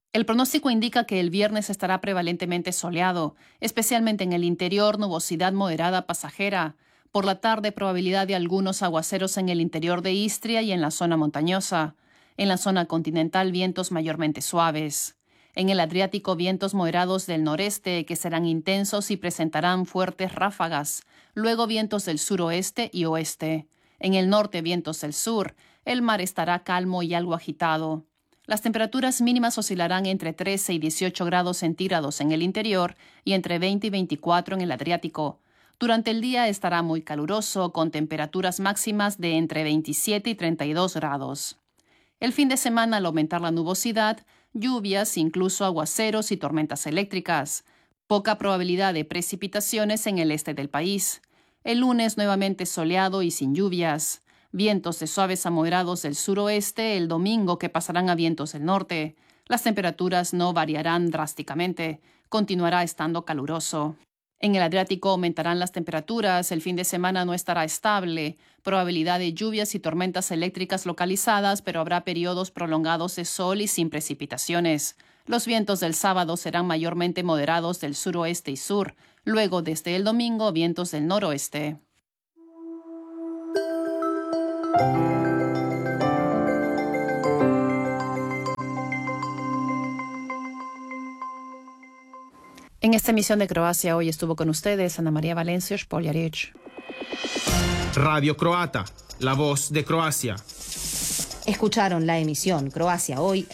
El pronóstico indica que el viernes estará prevalentemente soleado, especialmente en el interior, nubosidad moderada pasajera. Por la tarde, probabilidad de algunos aguaceros en el interior de Istria y en la zona montañosa. En la zona continental, vientos mayormente suaves. En el Adriático, vientos moderados del noreste que serán intensos y presentarán fuertes ráfagas. Luego, vientos del suroeste y oeste. En el norte, vientos del sur. El mar estará calmo y algo agitado. Las temperaturas mínimas oscilarán entre 13 y 18 grados centígrados en el interior y entre 20 y 24 en el Adriático. Durante el día estará muy caluroso, con temperaturas máximas de entre 27 y 32 grados. El fin de semana, al aumentar la nubosidad, lluvias, incluso aguaceros y tormentas eléctricas. Poca probabilidad de precipitaciones en el este del país. El lunes nuevamente soleado y sin lluvias. Vientos de suaves a moderados del suroeste el domingo que pasarán a vientos del norte. Las temperaturas no variarán drásticamente. Continuará estando caluroso. En el Adriático aumentarán las temperaturas, el fin de semana no estará estable, probabilidad de lluvias y tormentas eléctricas localizadas, pero habrá periodos prolongados de sol y sin precipitaciones. Los vientos del sábado serán mayormente moderados del suroeste y sur, luego desde el domingo vientos del noroeste. En esta emisión de Croacia hoy estuvo con ustedes Ana María Valencia Špoljarić. Radio Croata, la voz de Croacia. Escucharon la emisión Croacia Hoy